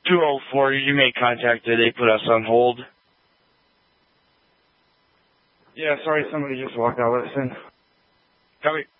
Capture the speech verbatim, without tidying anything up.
two oh four, you made contact. They put us on hold. Yeah, sorry, somebody just walked out. Listen. Copy.